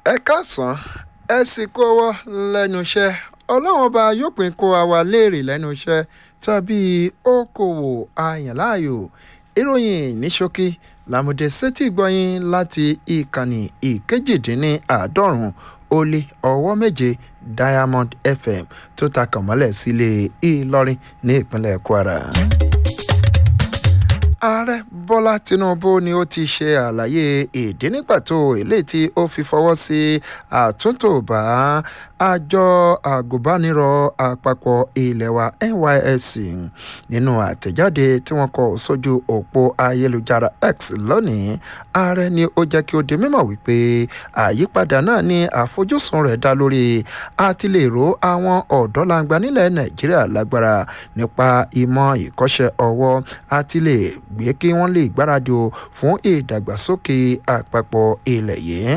ẹ káàsán ẹ sì kó ọwọ́ lẹ́nu iṣẹ́ ọlọ́run ọba yóò pín kó àwa léèrè lẹ́nu iṣẹ́ tàbí okòwò àyànláàyò ìròyìn ní ṣókí làmúdé sétí gbọ́yìn láti ìkànnì ìkejìdínláàádọ́rùn ó lé ọwọ́ méje Diamond FM tó ta kànmọ́lẹ̀ sílé Ìlọrin ní ìpínlẹ̀ Kwara. Ààrẹ Bọ́lá Tinubu ni ó ti ṣe àlàyé ìdí ní pàtó eléyìí tí ó fi fọwọ́ sí àtúntò bá àjọ àgùnbánirọ̀ àpapọ̀ ilẹ̀ wa NYSC nínú àtẹ̀jáde tí wọ́n kọ sójú òpó ayélujára X lónìí. Ààrẹ ni ó jẹ́ kí ó di mímọ̀ wípé àyípadà náà ní àfojúsùn rẹ̀ dá lórí àti lè ró àwọn ọ̀dọ́langba nílẹ̀ Nàìjíríà lágbára nípa ìmọ̀ ìkọ́ṣẹ́ ọwọ́ àti lè gbé kí wọ́n lè gbáradì fún ìdàgbàsókè àpapọ̀ ilẹ̀ yìí.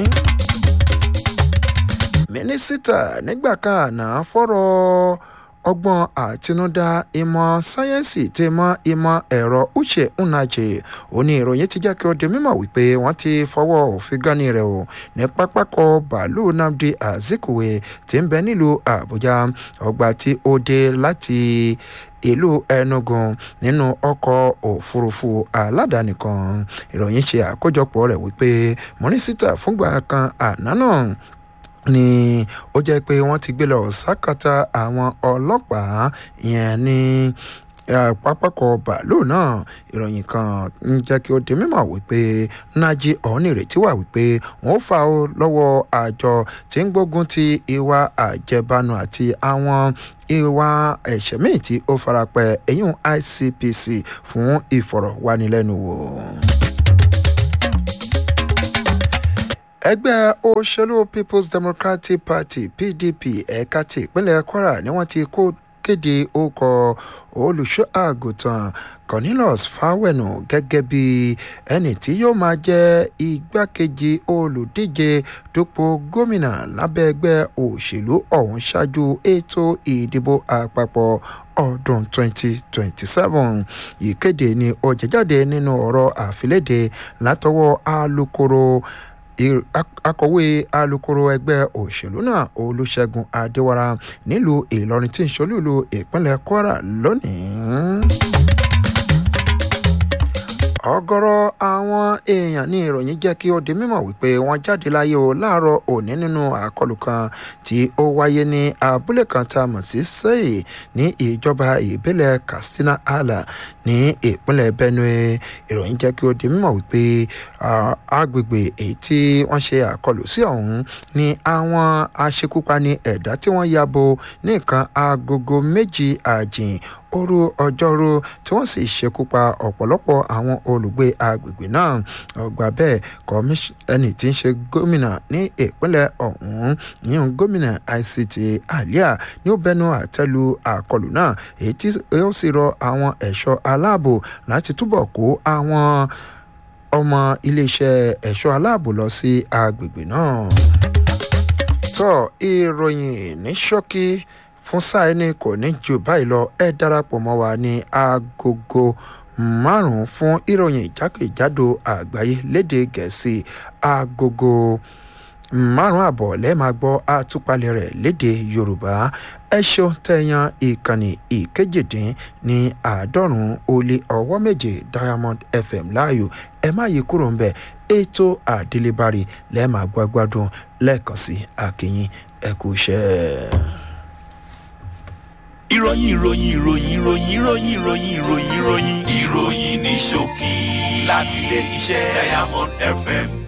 Mínísítà nígbà kan àná fọ́rọ̀ ọgbọ́n àtinúdá ìmọ̀ sáyẹ́ǹsì tí mọ́ ìmọ̀ ẹ̀rọ Uche Nnaji ó ní ìròyìn ti jẹ́ kí ó di mímọ̀ wípé wọ́n ti fọwọ́ òfin gani rẹ̀ o ní pápákọ̀ bàálù Nnamdi Azikiwe tí ń bẹ nílùú Àbújá ọgbà tí ó dé láti ìlú Enugu nínú ọkọ̀ òfurufú aládàáni kan. Ìròyìn ṣe àkójọpọ̀ rẹ̀ wípé mínísítà fúngbà kan àná náà ni ó jẹ́ pé wọ́n ti gbé lọ sákàtà àwọn ọlọ́pàá ìyẹn ní pápákọ̀ bàálù náà. Ìròyìn kan ń jẹ́ kí ó di mímọ̀ wípé Nnaji ọ̀hún ìrètí wà wípé wọ́n fà ó lọ́wọ́ àjọ tí ń gbógun ti ìwà àjẹbánu àti àwọn ìwà ẹ̀ṣẹ̀ míì tí ó farapẹ́ ẹ̀yìn ICPC fún ìfọ̀rọ̀wánilẹ́nuwò. Ẹgbẹ́ òṣèlú People's Democratic Party PDP ẹ̀ka ti ìpínlẹ̀ Kwara ni wọ́n ti kéde orúkọ olùṣọ́ àgùntàn Cornelius Fawenu gẹ́gẹ́ bí ẹni tí yóò máa jẹ́ igbákejì olùdíje dupò gómìnà lábẹ́ ẹgbẹ́ òṣèlú ọ̀hún ṣáájú ètò ìdìbò àpapọ̀ ọdún 2027. Ìkéde ni ó jẹ́ jáde nínú ọ̀rọ̀ àfiléde látọwọ́ akọ̀wé alukoro ẹgbẹ́ òṣèlú náà Olúṣẹ́gun Adéwárà nílùú Ìlọrin tí ń ṣolúlu ìpínlẹ̀ Kwara lónìí. Ọ̀gọ̀rọ̀ àwọn èèyàn ní ìròyìn jẹ́ kí ó di mímọ̀ wípé wọ́n jáde láyé o láàárọ̀ òní nínú àkọlù kan tí ó wáyé ní abúlé kan tá a mọ̀ sí Sèye ní ìjọba ìbílẹ̀ Katsina Ala ní ìpínlẹ̀ Benue. Ìròyìn jẹ́ kí ó di mímọ̀ wípé agbègbè èyí tí wọ́n ṣe àkọlù sí ọ̀hún ní àwọn aṣekúpani ẹ̀dá tí wọ́n ya bo ní nǹkan agogo 2 àjìn òru ọjọ́rú tí wọ́n sì ṣekú pa ọ̀pọ̀lọpọ̀ àwọn olùgbé agbègbè náà. Ọgbà bẹ́ẹ̀ ẹni tí ń ṣe gómìnà ní ìpínlẹ̀ ọ̀hún yíyún gómìnà ICT Alia ní ó bẹnu àtẹ́lu àkọlù náà èyí tí ó sì rọ àwọn ẹ̀ṣọ́ aláàbò láti túbọ̀ kó àwọn ọmọ iléeṣẹ́ ẹ̀ṣọ́ aláàbò lọ sí agbègbè náà. Ìròyìn ní ṣókí fún sáà ẹni kò ní jù báyìí lọ. Ẹ darapọ̀ mọ́ wa ní agogo 5 fún ìròyìn ìjákèjádò àgbáyé lédè Gẹ̀ẹ́sì. Agogo 5:30 lẹ́ẹ̀ máa gbọ́ àtúpalẹ̀ rẹ̀ lédè Yorùbá. Ẹ ṣeun tẹ̀yàn ìkànnì ìkejìdínláàádọ́rùn ó lé ọwọ́ méje Diamond FM láàyò. Ẹ má yí kúrò ń bẹ̀. Ètò àdélébárí lẹ́ẹ̀ máa gbọ́ gbádùn lẹ́ẹ̀kan sí akínyìn ẹ kú iṣẹ́. Ìròyìn ní ṣókí láti ilé iṣẹ́ Diamond FM.